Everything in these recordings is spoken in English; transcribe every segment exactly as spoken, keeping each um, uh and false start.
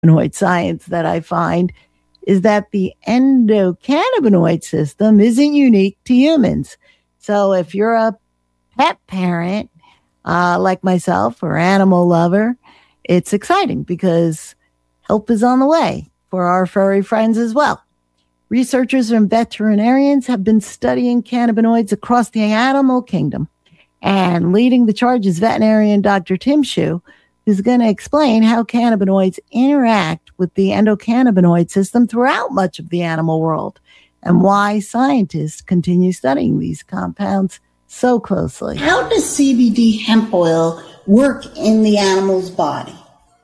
cannabinoid science that I find is that the endocannabinoid system isn't unique to humans. So if you're a pet parent, uh, like myself, or animal lover, it's exciting because help is on the way for our furry friends as well. Researchers and veterinarians have been studying cannabinoids across the animal kingdom. And leading the charge is veterinarian Doctor Tim Hsu, who's going to explain how cannabinoids interact with the endocannabinoid system throughout much of the animal world and why scientists continue studying these compounds so closely. How does C B D hemp oil work in the animal's body?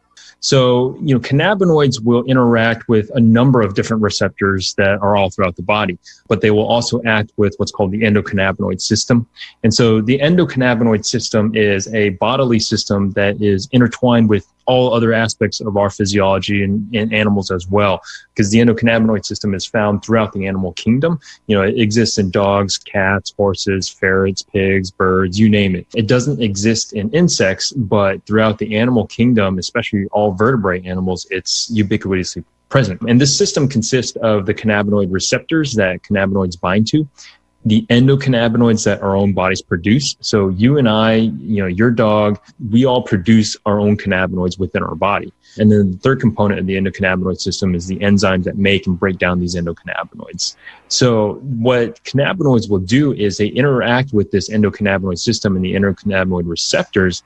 So, you know, cannabinoids will interact with a number of different receptors that are all throughout the body, but they will also act with what's called the endocannabinoid system. And so the endocannabinoid system is a bodily system that is intertwined with all other aspects of our physiology and, and animals as well, because the endocannabinoid system is found throughout the animal kingdom. You know, it exists in dogs, cats, horses, ferrets, pigs, birds, you name it. It doesn't exist in insects, but throughout the animal kingdom, especially all vertebrate animals, it's ubiquitously present. And this system consists of the cannabinoid receptors that cannabinoids bind to, the endocannabinoids that our own bodies produce. So you and I, you know, your dog, we all produce our own cannabinoids within our body. And then the third component of the endocannabinoid system is the enzymes that make and break down these endocannabinoids. So what cannabinoids will do is they interact with this endocannabinoid system and the endocannabinoid receptors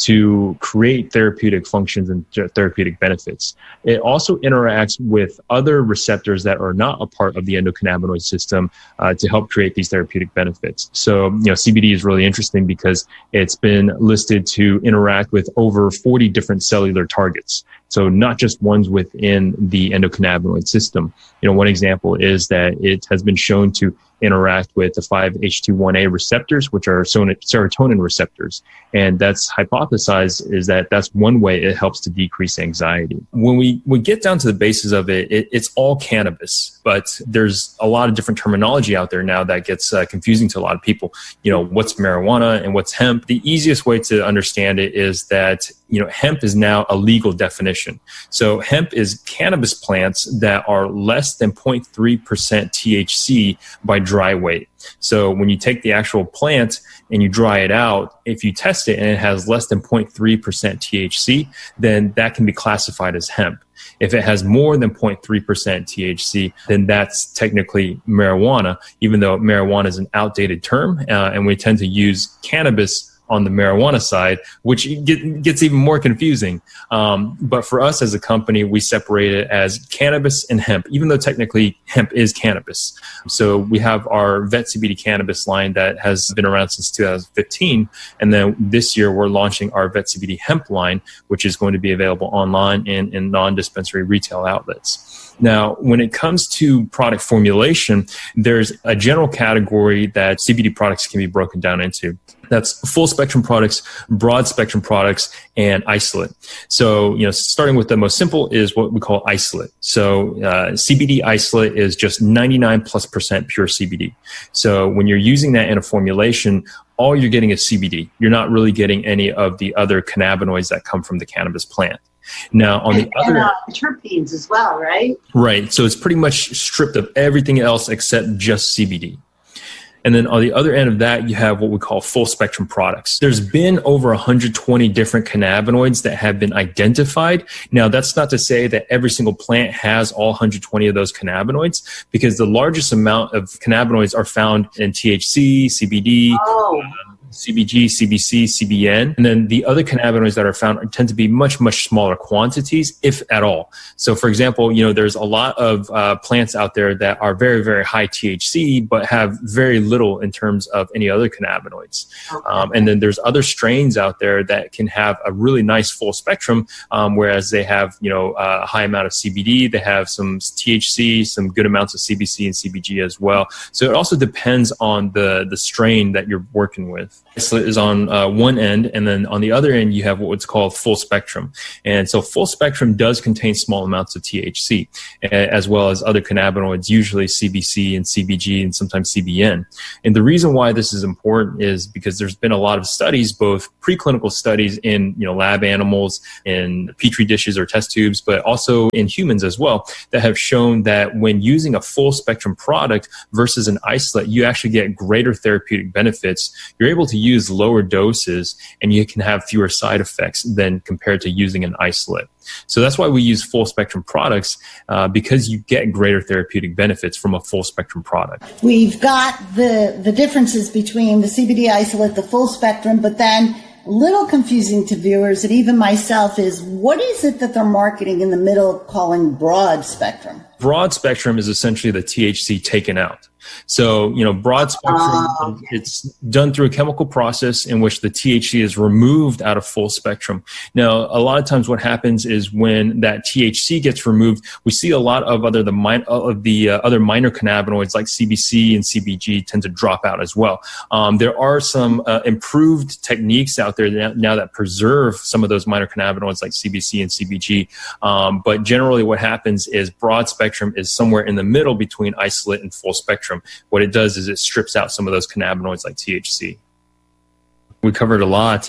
to create therapeutic functions and therapeutic benefits. It also interacts with other receptors that are not a part of the endocannabinoid system uh, to help create these therapeutic benefits. So, you know, C B D is really interesting because it's been listed to interact with over forty different cellular targets. So not just ones within the endocannabinoid system. You know, one example is that it has been shown to interact with the five H two one A receptors, which are serotonin receptors. And that's hypothesized is that that's one way it helps to decrease anxiety. When we, we get down to the basis of it, it, it's all cannabis, but there's a lot of different terminology out there now that gets uh, confusing to a lot of people. You know, what's marijuana and what's hemp? The easiest way to understand it is that, you know, hemp is now a legal definition. So hemp is cannabis plants that are less than zero point three percent T H C by dry weight. So when you take the actual plant and you dry it out, if you test it and it has less than zero point three percent T H C, then that can be classified as hemp. If it has more than zero point three percent T H C, then that's technically marijuana, even though marijuana is an outdated term, uh, and we tend to use cannabis on the marijuana side, which get, gets even more confusing. Um, but for us as a company, we separate it as cannabis and hemp, even though technically hemp is cannabis. So we have our Vet C B D cannabis line that has been around since two thousand fifteen. And then this year we're launching our Vet C B D hemp line, which is going to be available online and in non-dispensary retail outlets. Now, when it comes to product formulation, there's a general category that C B D products can be broken down into. That's full spectrum products, broad spectrum products, and isolate. So, you know, starting with the most simple is what we call isolate. So, uh, C B D isolate is just ninety-nine plus percent pure C B D. So when you're using that in a formulation, all you're getting is C B D. You're not really getting any of the other cannabinoids that come from the cannabis plant. Now, on and, the other... And uh, terpenes as well, right? Right. So it's pretty much stripped of everything else except just C B D. And then on the other end of that, you have what we call full spectrum products. There's been over one hundred twenty different cannabinoids that have been identified. Now, that's not to say that every single plant has all one hundred twenty of those cannabinoids, because the largest amount of cannabinoids are found in T H C, C B D, oh. um, C B G, C B C, C B N. And then the other cannabinoids that are found tend to be much, much smaller quantities, if at all. So for example, you know, there's a lot of uh, plants out there that are very, very high T H C, but have very little in terms of any other cannabinoids. Okay. Um, and then there's other strains out there that can have a really nice full spectrum, um, whereas they have, you know, a high amount of C B D, they have some T H C, some good amounts of C B C and C B G as well. So it also depends on the, the strain that you're working with. Isolate is on uh, one end, and then on the other end, you have what's called full spectrum. And so full spectrum does contain small amounts of T H C, as well as other cannabinoids, usually C B C and C B G and sometimes C B N. And the reason why this is important is because there's been a lot of studies, both preclinical studies in you know lab animals, in petri dishes or test tubes, but also in humans as well, that have shown that when using a full spectrum product versus an isolate, you actually get greater therapeutic benefits. You're able to use lower doses and you can have fewer side effects than compared to using an isolate. So that's why we use full spectrum products, uh, because you get greater therapeutic benefits from a full spectrum product. We've got the, the differences between the C B D isolate, the full spectrum, but then a little confusing to viewers and even myself is what is it that they're marketing in the middle calling broad spectrum? Broad spectrum is essentially the T H C taken out. So, you know, broad spectrum, uh, it's done through a chemical process in which the T H C is removed out of full spectrum. Now, a lot of times what happens is when that T H C gets removed, we see a lot of other the min- of the uh, other minor cannabinoids like C B C and C B G tend to drop out as well. Um, there are some uh, improved techniques out there now, now that preserve some of those minor cannabinoids like C B C and C B G. Um, but generally what happens is broad spectrum is somewhere in the middle between isolate and full spectrum. What it does is it strips out some of those cannabinoids like T H C. We covered a lot.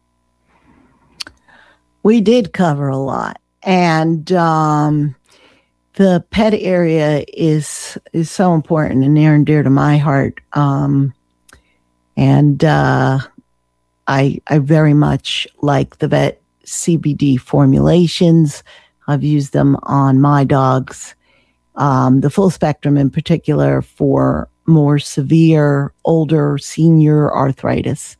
We did cover a lot. And um, the pet area is is so important and near and dear to my heart. Um, and uh, I, I very much like the vet C B D formulations. I've used them on my dogs. Um, the full spectrum in particular for more severe, older, senior arthritis.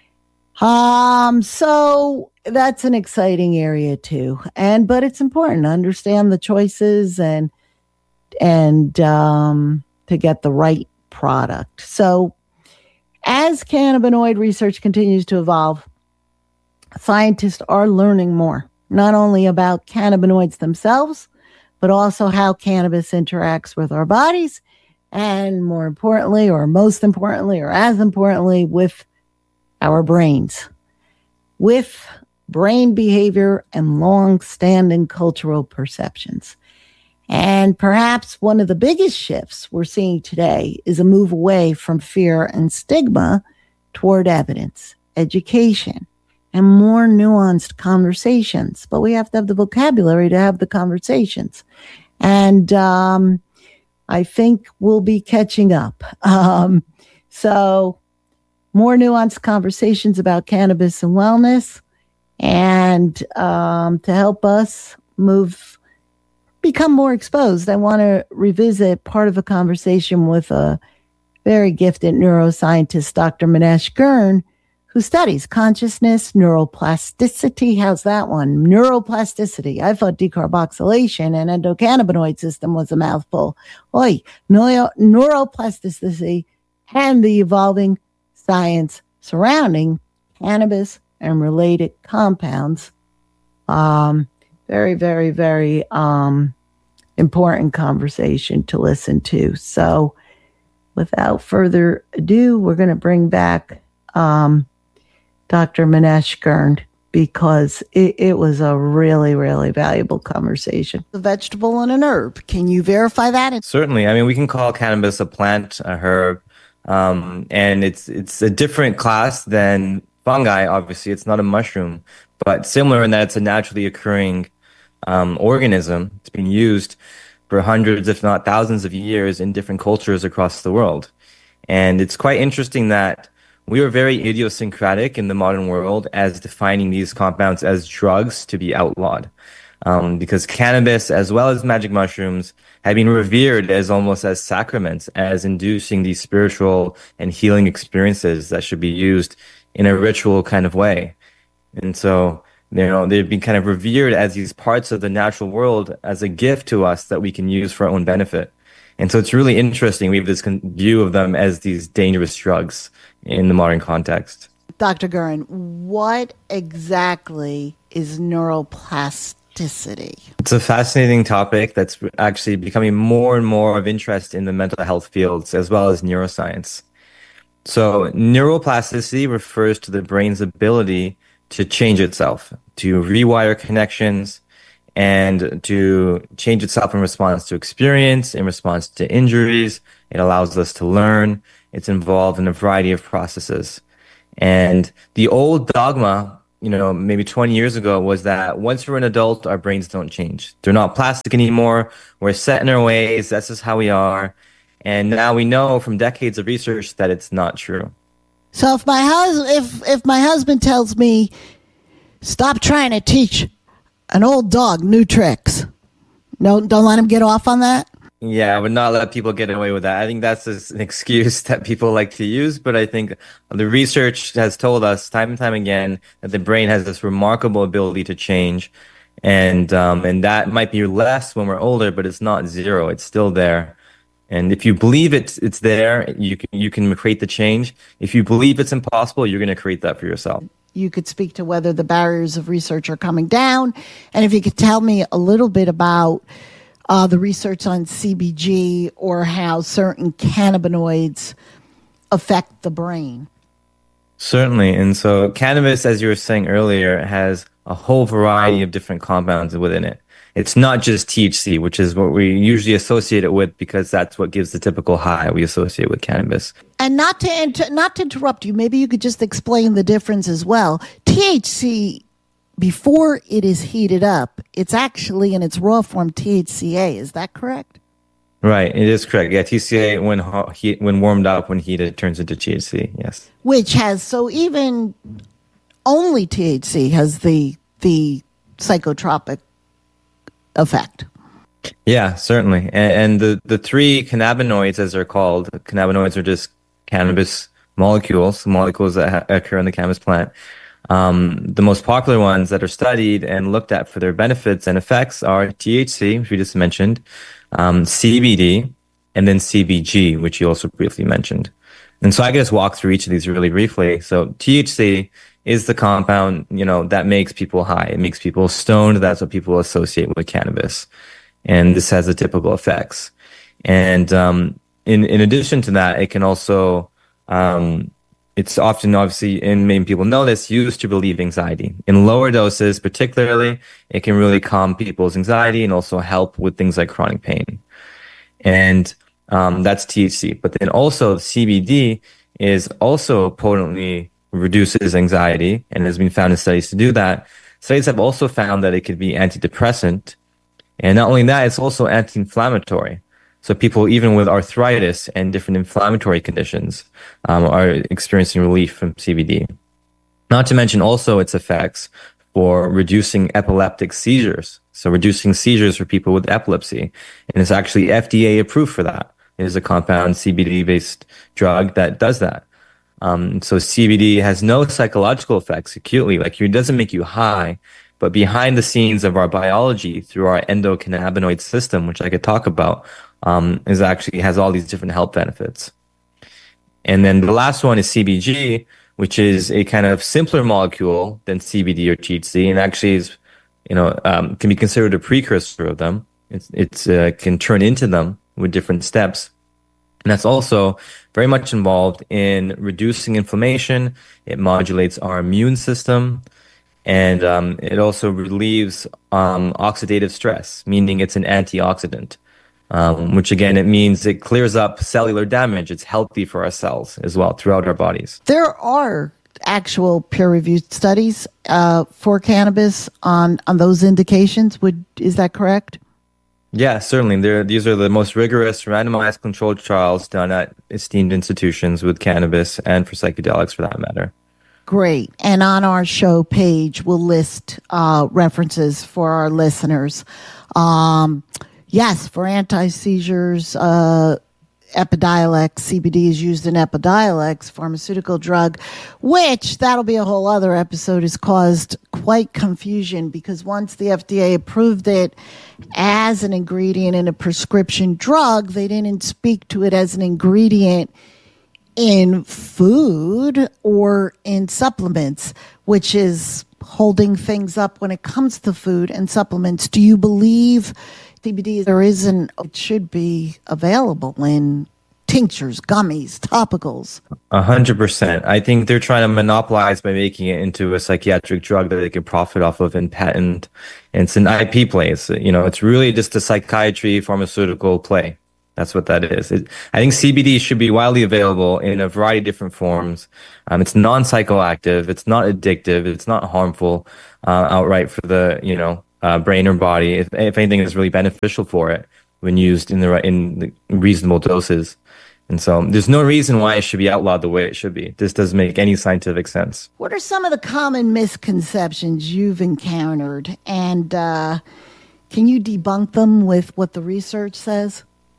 Um, so that's an exciting area too. And, but it's important to understand the choices and, and, um, to get the right product. So as cannabinoid research continues to evolve, scientists are learning more, not only about cannabinoids themselves, but also how cannabis interacts with our bodies, and more importantly, or most importantly, or as importantly, with our brains, with brain behavior and long-standing cultural perceptions. And perhaps one of the biggest shifts we're seeing today is a move away from fear and stigma toward evidence, education, and more nuanced conversations. But we have to have the vocabulary to have the conversations. And um, I think we'll be catching up. Um, so more nuanced conversations about cannabis and wellness. And um, to help us move, become more exposed, I want to revisit part of a conversation with a very gifted neuroscientist, Doctor Manesh Gurn, who studies consciousness, neuroplasticity. How's that one? Neuroplasticity. I thought decarboxylation and endocannabinoid system was a mouthful. Oi, neuro- neuroplasticity and the evolving science surrounding cannabis and related compounds. Um, very, very, very um, important conversation to listen to. So without further ado, we're going to bring back um, Doctor Manesh Gurn, because it, it was a really, really valuable conversation. A vegetable and an herb. Can you verify that? Certainly. I mean, we can call cannabis a plant, a herb, um, and it's it's a different class than fungi. Obviously, it's not a mushroom, but similar in that it's a naturally occurring um, organism. It's been used for hundreds, if not thousands of years in different cultures across the world. And it's quite interesting that we are very idiosyncratic in the modern world as defining these compounds as drugs to be outlawed. Um, because cannabis, as well as magic mushrooms, have been revered as almost as sacraments, as inducing these spiritual and healing experiences that should be used in a ritual kind of way. And so, you know, they've been kind of revered as these parts of the natural world as a gift to us that we can use for our own benefit. And so it's really interesting. We have this con- view of them as these dangerous drugs in the modern context. Doctor Gurn, what exactly is neuroplasticity? It's a fascinating topic that's actually becoming more and more of interest in the mental health fields as well as neuroscience. So neuroplasticity refers to the brain's ability to change itself, to rewire connections, and to change itself in response to experience, in response to injuries. It allows us to learn. It's involved in a variety of processes. And the old dogma, you know, maybe twenty years ago was that once we're an adult, our brains don't change. They're not plastic anymore. We're set in our ways. That's just how we are. And now we know from decades of research that it's not true. So if my hus- if if my husband tells me, stop trying to teach an old dog new tricks, no, don't let him get off on that? Yeah, I would not let people get away with that. I think that's just an excuse that people like to use. But I think the research has told us time and time again that the brain has this remarkable ability to change. And um, and that might be less when we're older, but it's not zero. It's still there. And if you believe it's it's there, you can you can create the change. If you believe it's impossible, you're going to create that for yourself. You could speak to whether the barriers of research are coming down, and if you could tell me a little bit about uh, the research on C B G or how certain cannabinoids affect the brain. Certainly. And so cannabis, as you were saying earlier, has a whole variety of different compounds within it. It's not just T H C, which is what we usually associate it with because that's what gives the typical high we associate with cannabis. And not to inter- not to interrupt you, maybe you could just explain the difference as well. T H C, before it is heated up, it's actually in its raw form T H C A. Is that correct? Right, it is correct. Yeah, T C A when ho- heat, when warmed up, when heated, turns into T H C. Yes. Which has so even only T H C has the the psychotropic effect. Yeah, certainly. And, and the, the three cannabinoids, as they're called, cannabinoids are just cannabis molecules, molecules that ha- occur in the cannabis plant. Um, the most popular ones that are studied and looked at for their benefits and effects are T H C, which we just mentioned, um, C B D, and then C B G, which you also briefly mentioned. And so I can just walk through each of these really briefly. So T H C is the compound, you know, that makes people high. It makes people stoned. That's what people associate with cannabis. And this has the typical effects. And um, in, in addition to that, it can also, um, it's often obviously, and many people know this, used to relieve anxiety. In lower doses, particularly, it can really calm people's anxiety and also help with things like chronic pain. And um, that's T H C. But then also C B D is also potently reduces anxiety and has been found in studies to do that. Studies have also found that it could be antidepressant. And not only that, it's also anti-inflammatory. So people, even with arthritis and different inflammatory conditions, um, are experiencing relief from C B D. Not to mention also its effects for reducing epileptic seizures. So reducing seizures for people with epilepsy. And it's actually F D A approved for that. It is a compound C B D-based drug that does that. Um, so C B D has no psychological effects acutely, like it doesn't make you high, but behind the scenes of our biology through our endocannabinoid system, which I could talk about, um, is actually has all these different health benefits. And then the last one is C B G, which is a kind of simpler molecule than C B D or T H C, and actually is, you know, um, can be considered a precursor of them. It's, it's uh, can turn into them with different steps. And that's also very much involved in reducing inflammation. It modulates our immune system. And um, it also relieves um, oxidative stress, meaning it's an antioxidant, um, which again, it means it clears up cellular damage. It's healthy for our cells as well throughout our bodies. There are actual peer-reviewed studies uh, for cannabis on, on those indications. Would is that correct? Yeah, certainly. There, these are the most rigorous randomized controlled trials done at esteemed institutions with cannabis and for psychedelics for that matter. Great. And on our show page, we'll list uh, references for our listeners. Um, yes, for anti-seizures, uh, Epidiolex, C B D is used in Epidiolex, pharmaceutical drug, which, that'll be a whole other episode, has caused quite confusion because once the F D A approved it as an ingredient in a prescription drug, they didn't speak to it as an ingredient in food or in supplements, which is holding things up when it comes to food and supplements. Do you believe C B D there isn't, it should be available in tinctures, gummies, topicals. A hundred percent. I think they're trying to monopolize by making it into a psychiatric drug that they can profit off of and patent. And it's an I P play. It's, you know, it's really just a psychiatry pharmaceutical play. That's what that is. It, I think C B D should be widely available in a variety of different forms. Um, it's non-psychoactive. It's not addictive. It's not harmful uh, outright for the, you know, uh, brain or body. If, if anything, it's really beneficial for it when used in the right, in the reasonable doses. And so there's no reason why it should be outlawed the way it should be. This doesn't make any scientific sense. What are some of the common misconceptions you've encountered? And uh, can you debunk them with what the research says?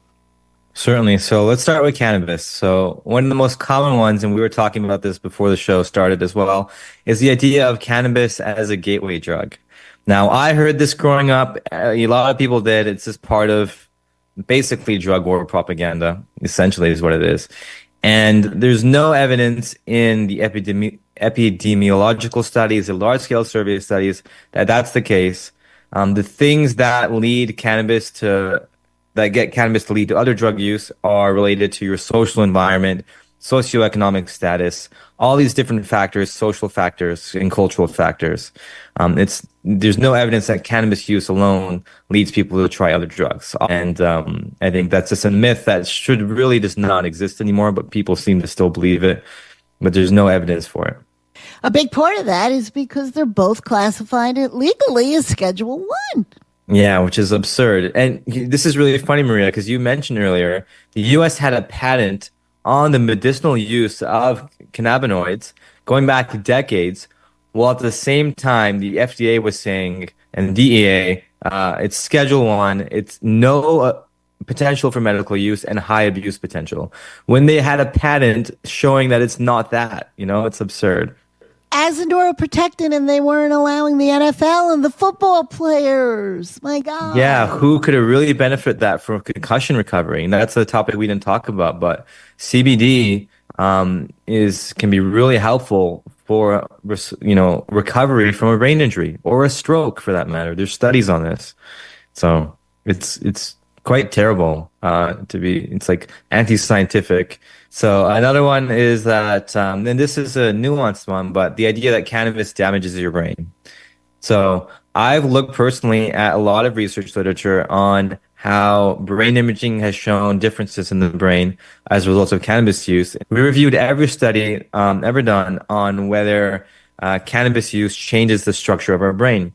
Certainly. So let's start with cannabis. So one of the most common ones, and we were talking about this before the show started as well, is the idea of cannabis as a gateway drug. Now, I heard this growing up. A lot of people did. It's just part of basically drug war propaganda, essentially is what it is. And there's no evidence in the epidemi- epidemiological studies, the large-scale survey studies, that that's the case. Um, the things that lead cannabis to that get cannabis to lead to other drug use are related to your social environment, socioeconomic status, all these different factors, social factors and cultural factors. Um, it's there's no evidence that cannabis use alone leads people to try other drugs. And um, I think that's just a myth that should really just not exist anymore, but people seem to still believe it. But there's no evidence for it. A big part of that is because they're both classified legally as Schedule One. Yeah, which is absurd. And this is really funny, Maria, because you mentioned earlier the U S had a patent on the medicinal use of cannabinoids going back decades, while at the same time the F D A was saying, and D E A, uh, it's Schedule One, it's no uh, potential for medical use and high abuse potential, when they had a patent showing that it's not that. You know, it's absurd. As a neuroprotectant, and they weren't allowing the N F L and the football players. My God. Yeah, who could have really benefited that from concussion recovery? And that's a topic we didn't talk about. But C B D um, is can be really helpful for, you know, recovery from a brain injury or a stroke, for that matter. There's studies on this, so it's it's quite terrible uh, to be. It's like anti-scientific. So another one is that, um, and this is a nuanced one, but the idea that cannabis damages your brain. So I've looked personally at a lot of research literature on how brain imaging has shown differences in the brain as a result of cannabis use. We reviewed every study um, ever done on whether uh, cannabis use changes the structure of our brain.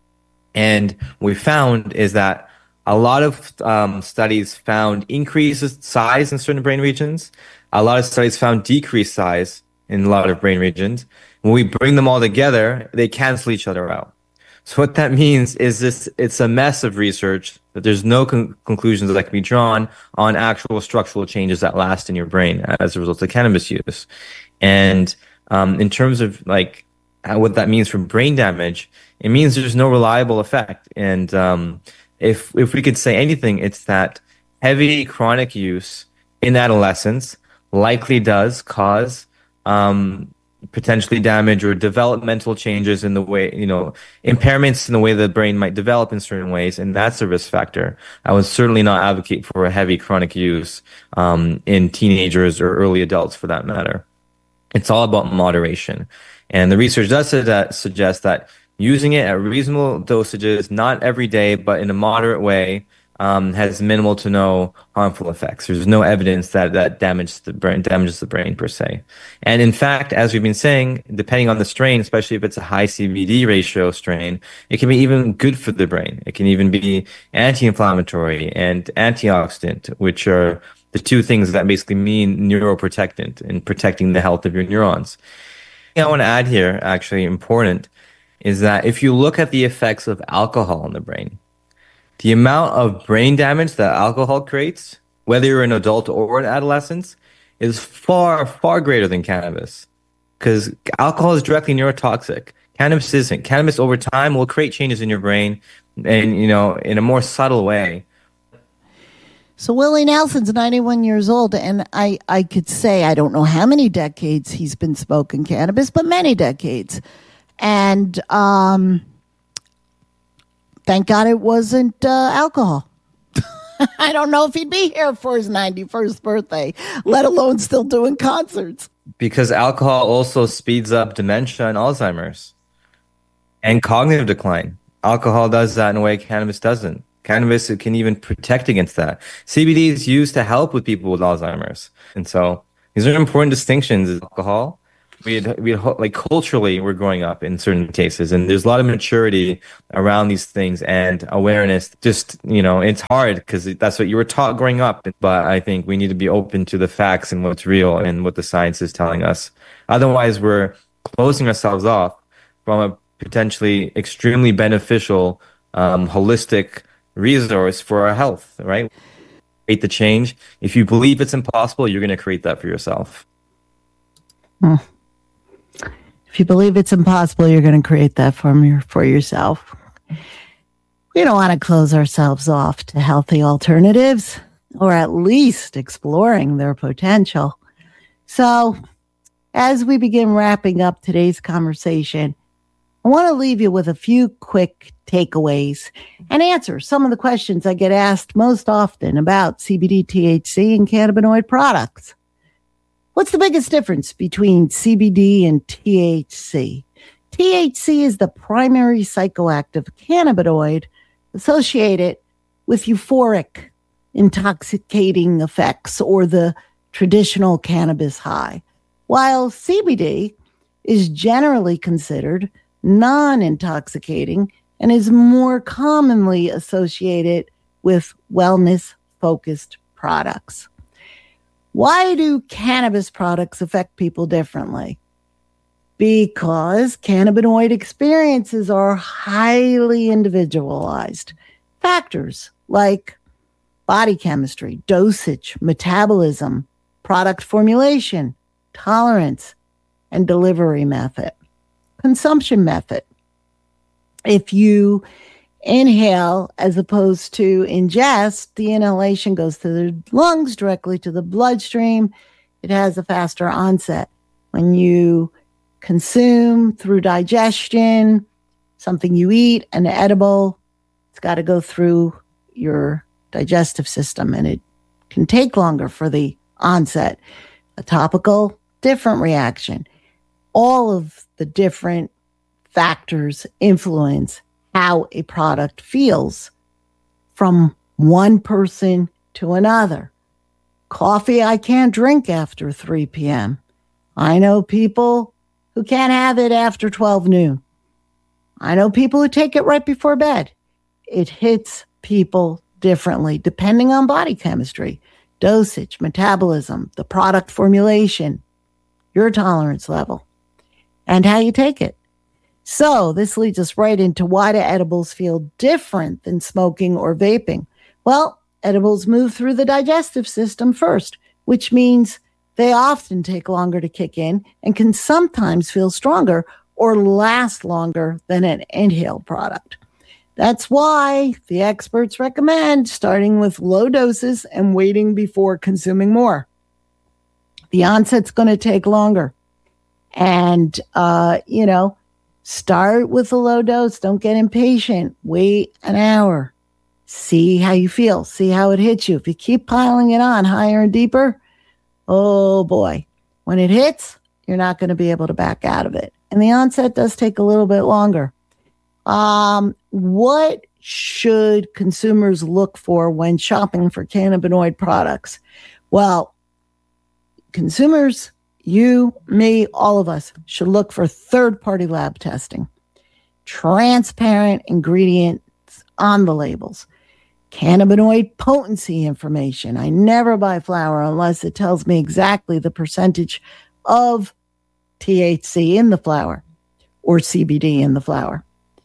And what we found is that a lot of um, studies found increased size in certain brain regions. A lot of studies found decreased size in a lot of brain regions. When we bring them all together, they cancel each other out. So what that means is this: it's a mess of research that there's no con- conclusions that can be drawn on actual structural changes that last in your brain as a result of cannabis use. And um, in terms of like how, what that means for brain damage, it means there's no reliable effect. And um, if if we could say anything, it's that heavy chronic use in adolescence likely does cause um, potentially damage or developmental changes in the way, you know, impairments in the way the brain might develop in certain ways, and that's a risk factor. I would certainly not advocate for a heavy chronic use um, in teenagers or early adults, for that matter. It's all about moderation. And the research does suggest that using it at reasonable dosages, not every day, but in a moderate way, Um, has minimal to no harmful effects. There's no evidence that that damages the brain, damages the brain per se. And in fact, as we've been saying, depending on the strain, especially if it's a high C B D ratio strain, it can be even good for the brain. It can even be anti-inflammatory and antioxidant, which are the two things that basically mean neuroprotectant in protecting the health of your neurons. The thing I want to add here, actually important, is that if you look at the effects of alcohol on the brain, the amount of brain damage that alcohol creates, whether you're an adult or an adolescent, is far, far greater than cannabis. Because alcohol is directly neurotoxic. Cannabis isn't. Cannabis over time will create changes in your brain, and, you know, in a more subtle way. So Willie Nelson's ninety-one years old, and I, I could say I don't know how many decades he's been smoking cannabis, but many decades. And um thank God it wasn't uh, alcohol. I don't know if he'd be here for his ninety-first birthday, let alone still doing concerts. Because alcohol also speeds up dementia and Alzheimer's and cognitive decline. Alcohol does that in a way cannabis doesn't. Cannabis can even protect against that. C B D is used to help with people with Alzheimer's. And so these are important distinctions. Alcohol, we had, we had, like culturally, we're growing up in certain cases, and there's a lot of maturity around these things and awareness. Just, you know, it's hard because that's what you were taught growing up. But I think we need to be open to the facts and what's real and what the science is telling us. Otherwise, we're closing ourselves off from a potentially extremely beneficial, um, holistic resource for our health, right? Create the change. If you believe it's impossible, you're going to create that for yourself. Hmm. If you believe it's impossible, you're going to create that for, your, for yourself. We don't want to close ourselves off to healthy alternatives, or at least exploring their potential. So, as we begin wrapping up today's conversation, I want to leave you with a few quick takeaways and answer some of the questions I get asked most often about C B D, T H C, and cannabinoid products. What's the biggest difference between C B D and T H C? T H C is the primary psychoactive cannabinoid associated with euphoric, intoxicating effects or the traditional cannabis high, while C B D is generally considered non-intoxicating and is more commonly associated with wellness-focused products. Why do cannabis products affect people differently? Because cannabinoid experiences are highly individualized. Factors like body chemistry, dosage, metabolism, product formulation, tolerance, and delivery method. Consumption method. If you inhale as opposed to ingest, the inhalation goes to the lungs directly to the bloodstream. It has a faster onset. When you consume through digestion, something you eat, an edible, it's got to go through your digestive system, and it can take longer for the onset. A topical, different reaction. All of the different factors influence how a product feels from one person to another. Coffee I can't drink after three p.m. I know people who can't have it after twelve noon. I know people who take it right before bed. It hits people differently depending on body chemistry, dosage, metabolism, the product formulation, your tolerance level, and how you take it. So this leads us right into why do edibles feel different than smoking or vaping? Well, edibles move through the digestive system first, which means they often take longer to kick in and can sometimes feel stronger or last longer than an inhaled product. That's why the experts recommend starting with low doses and waiting before consuming more. The onset's going to take longer. And, uh, you know, start with a low dose. Don't get impatient. Wait an hour. See how you feel. See how it hits you. If you keep piling it on higher and deeper, oh boy, when it hits, you're not going to be able to back out of it. And the onset does take a little bit longer. Um, what should consumers look for when shopping for cannabinoid products? Well, consumers, you, me, all of us should look for third-party lab testing, transparent ingredients on the labels, cannabinoid potency information. I never buy flower unless it tells me exactly the percentage of T H C in the flower or C B D in the flower,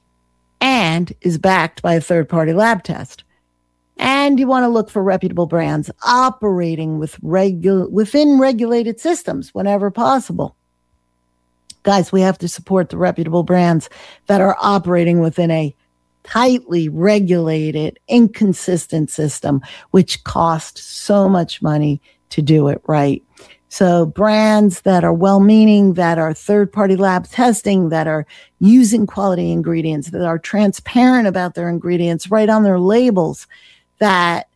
and is backed by a third-party lab test. And you want to look for reputable brands operating with regu- within regulated systems whenever possible. Guys, we have to support the reputable brands that are operating within a tightly regulated, inconsistent system, which costs so much money to do it right. So brands that are well-meaning, that are third-party lab testing, that are using quality ingredients, that are transparent about their ingredients right on their labels, that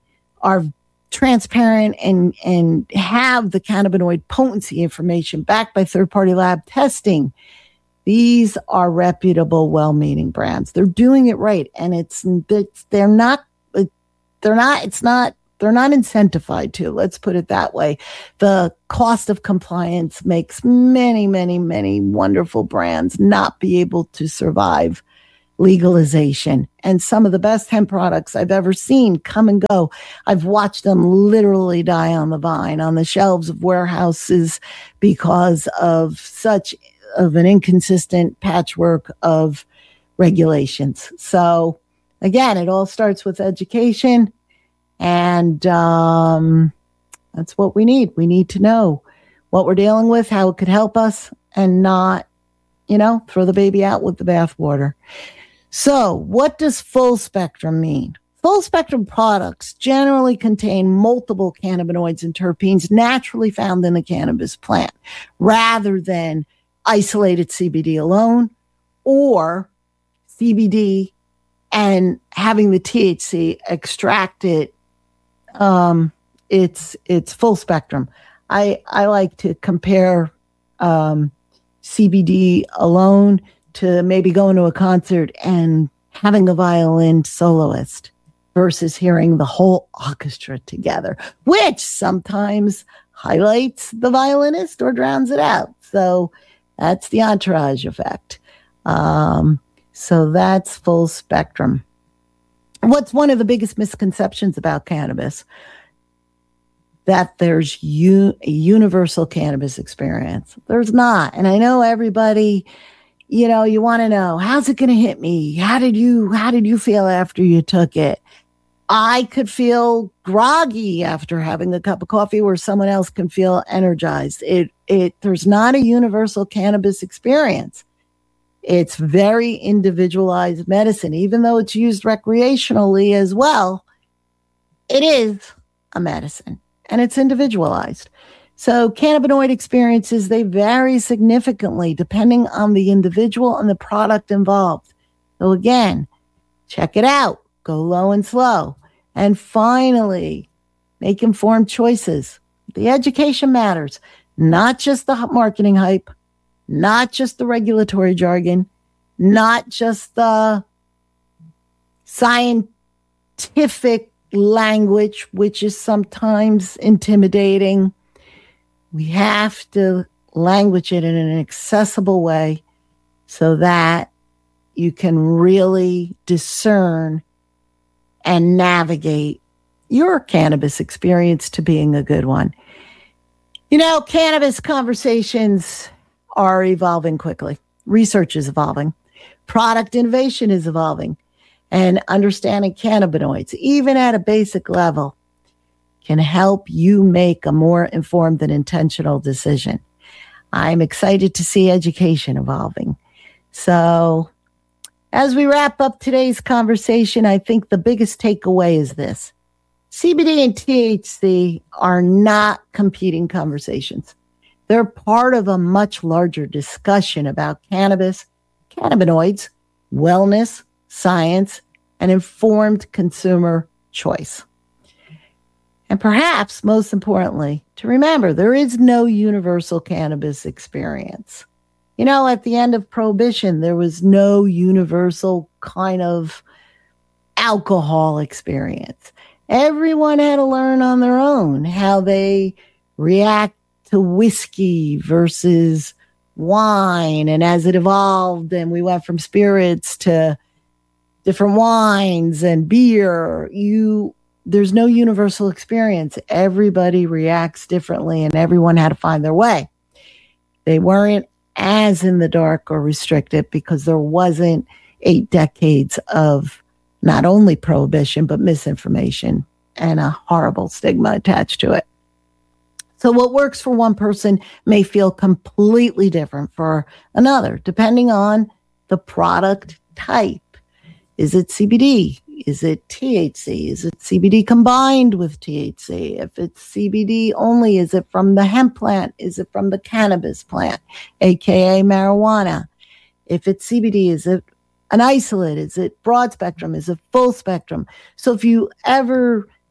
are transparent and, and have the cannabinoid potency information backed by third-party lab testing. These are reputable, well-meaning brands. They're doing it right. And it's, it's they're not, they're not, it's not, they're not incentivized to, let's put it that way. The cost of compliance makes many, many, many wonderful brands not be able to survive legalization. And some of the best hemp products I've ever seen come and go. I've watched them literally die on the vine, on the shelves of warehouses because of such of an inconsistent patchwork of regulations. So again, it all starts with education. And um, that's what we need. We need to know what we're dealing with, how it could help us, and not, you know, throw the baby out with the bathwater. So what does full spectrum mean? Full spectrum products generally contain multiple cannabinoids and terpenes naturally found in the cannabis plant, rather than isolated C B D alone or C B D and having the T H C extracted. Um, it's, it's full spectrum. I, I like to compare, um, C B D alone to maybe going to a concert and having a violin soloist versus hearing the whole orchestra together, which sometimes highlights the violinist or drowns it out. So that's the entourage effect. Um, so that's full spectrum. What's one of the biggest misconceptions about cannabis? That there's u- a universal cannabis experience. There's not. And I know everybody, you know, you want to know, how's it going to hit me? How did you, how did you feel after you took it? I could feel groggy after having a cup of coffee where someone else can feel energized. It, it, there's not a universal cannabis experience. It's very individualized medicine, even though it's used recreationally as well. It is a medicine and it's individualized. So cannabinoid experiences, they vary significantly depending on the individual and the product involved. So again, check it out, go low and slow. And finally, make informed choices. The education matters, not just the marketing hype, not just the regulatory jargon, not just the scientific language, which is sometimes intimidating. We have to language it in an accessible way so that you can really discern and navigate your cannabis experience to being a good one. You know, cannabis conversations are evolving quickly. Research is evolving. Product innovation is evolving. And understanding cannabinoids, even at a basic level, can help you make a more informed and intentional decision. I'm excited to see education evolving. So as we wrap up today's conversation, I think the biggest takeaway is this. C B D and T H C are not competing conversations. They're part of a much larger discussion about cannabis, cannabinoids, wellness, science, and informed consumer choice. And perhaps most importantly, to remember, there is no universal cannabis experience. You know, at the end of Prohibition, there was no universal kind of alcohol experience. Everyone had to learn on their own how they react to whiskey versus wine. And as it evolved and we went from spirits to different wines and beer, you there's no universal experience. Everybody reacts differently and everyone had to find their way. They weren't as in the dark or restricted because there wasn't eight decades of not only prohibition, but misinformation and a horrible stigma attached to it. So what works for one person may feel completely different for another, depending on the product type. Is it C B D? Is it T H C? Is it C B D combined with T H C? If it's C B D only, is it from the hemp plant? Is it from the cannabis plant, A K A marijuana? If it's C B D, is it an isolate? Is it broad spectrum? Is it full spectrum? So if you ever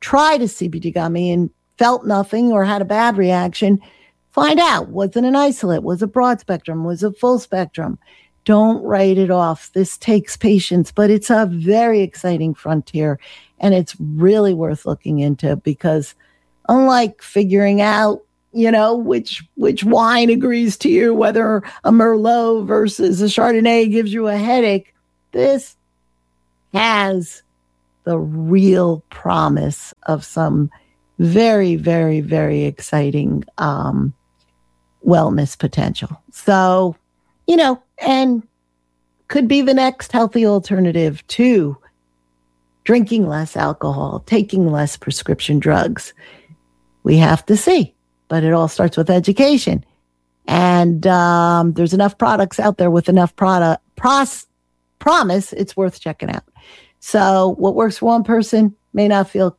tried a C B D gummy and felt nothing or had a bad reaction, find out, was it an isolate? Was it broad spectrum? Was it full spectrum? Don't write it off. This takes patience, but it's a very exciting frontier, and it's really worth looking into, because unlike figuring out, you know, which which wine agrees to you, whether a Merlot versus a Chardonnay gives you a headache, this has the real promise of some very, very, very exciting um, wellness potential. So, you know, and could be the next healthy alternative to drinking less alcohol, taking less prescription drugs. We have to see, but it all starts with education. And um, there's enough products out there with enough product pros, promise, it's worth checking out. So what works for one person may not feel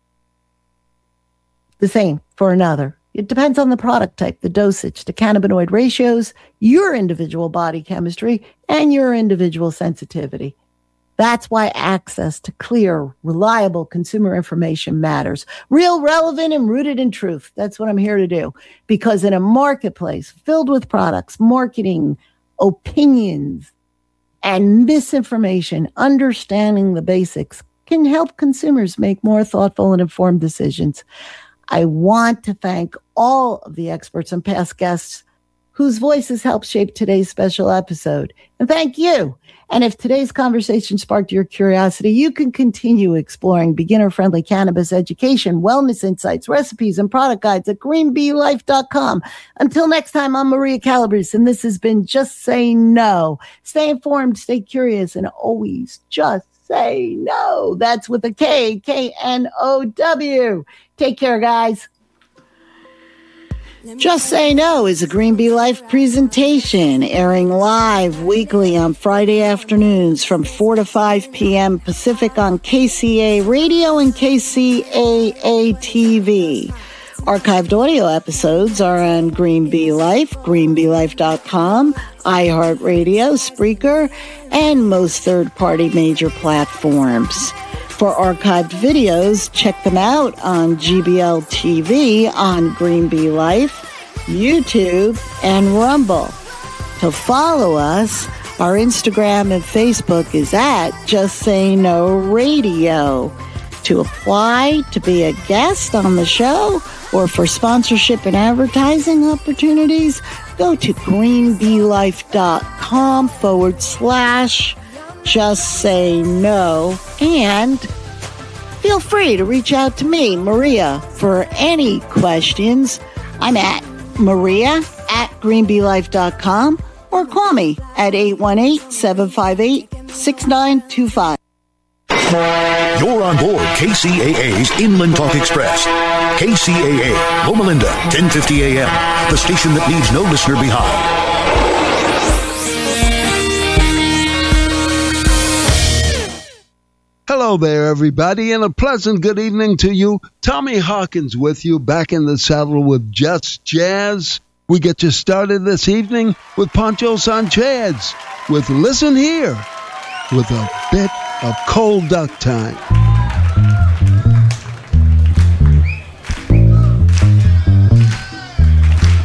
the same for another. It depends on the product type, the dosage, the cannabinoid ratios, your individual body chemistry, and your individual sensitivity. That's why access to clear, reliable consumer information matters. Real, relevant, and rooted in truth. That's what I'm here to do. Because in a marketplace filled with products, marketing, opinions, and misinformation, understanding the basics can help consumers make more thoughtful and informed decisions. I want to thank all of the experts and past guests whose voices helped shape today's special episode. And thank you. And if today's conversation sparked your curiosity, you can continue exploring beginner-friendly cannabis education, wellness insights, recipes, and product guides at green bee life dot com. Until next time, I'm Maria Calabrese, and this has been Just Say No. Stay informed, stay curious, and always just say no. That's with a K, K N O W. Take care, guys. Just Say No is a Green Bee Life presentation, airing live weekly on Friday afternoons from four to five p.m. Pacific on K C A Radio and K C A A T V. Archived audio episodes are on Green Bee Life, green bee life dot com, iHeartRadio, Spreaker, and most third-party major platforms. For archived videos, check them out on G B L T V, on Green Bee Life, YouTube, and Rumble. To follow us, our Instagram and Facebook is at Just Say No Radio. To apply to be a guest on the show or for sponsorship and advertising opportunities, go to green bee life dot com forward slash Just Say No, and feel free to reach out to me, Maria, for any questions. I'm at Maria at green bee life dot com, or call me at eight one eight, seven five eight, six nine two five. You're on board K C A A's Inland Talk Express. K C A A, Loma Linda, ten fifty a.m., the station that leaves no listener behind. Hello there, everybody, and a pleasant good evening to you. Tommy Hawkins with you, back in the saddle with Just Jazz. We get you started this evening with Pancho Sanchez with Listen Here, with a bit of Cold Duck Time.